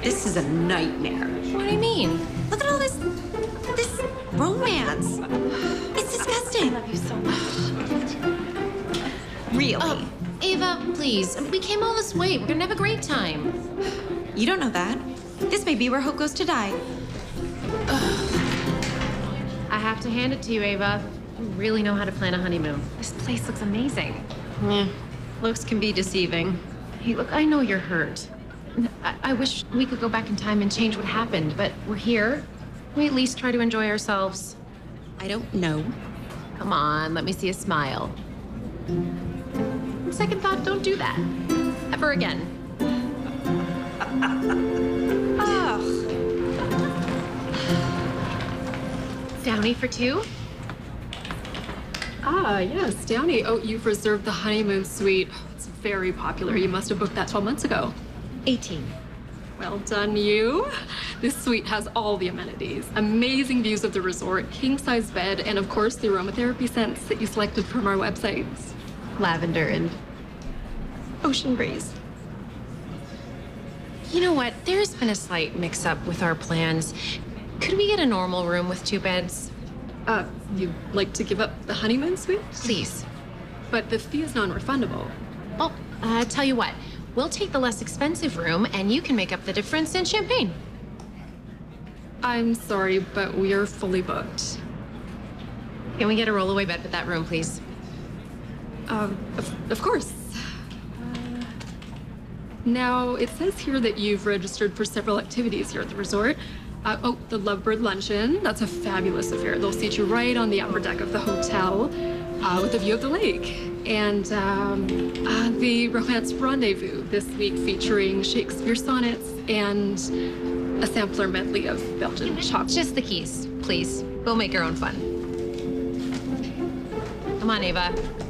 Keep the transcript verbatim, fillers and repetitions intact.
This is a nightmare. What do you mean? Look at all this, this romance. It's disgusting. I love you so much. Really? Oh, Ava, please. We came all this way. We're gonna have a great time. You don't know that. This may be where hope goes to die. I have to hand it to you, Ava. You really know how to plan a honeymoon. This place looks amazing. Yeah, looks can be deceiving. Hey, look, I know you're hurt. I, I wish we could go back in time and change what happened, but we're here. We at least try to enjoy ourselves. I don't know. Come on, let me see a smile. Second thought, don't do that. Ever again. Ugh. Downy for two? Ah, yes, Downey. Oh, you've reserved the honeymoon suite. It's very popular. You must have booked that twelve months ago. eighteen. Well done, you. This suite has all the amenities. Amazing views of the resort, king-size bed, and of course, the aromatherapy scents that you selected from our websites. Lavender and Ocean breeze. You know what? There's been a slight mix-up with our plans. Could we get a normal room with two beds? Uh, you'd like to give up the honeymoon suite? Please. But the fee is non-refundable. Well, uh, tell you what. We'll take the less expensive room, and you can make up the difference in champagne. I'm sorry, but we are fully booked. Can we get a rollaway bed with that room, please? Um, of, of course. Uh, now, it says here that you've registered for several activities here at the resort. Uh, oh, the Lovebird Luncheon. That's a fabulous affair. They'll seat you right on the upper deck of the hotel uh, with a view of the lake. And um, uh, the Romance Rendezvous this week featuring Shakespeare sonnets and a sampler medley of Belgian chocolate. Just the keys, please. We'll make our own fun. Come on, Ava.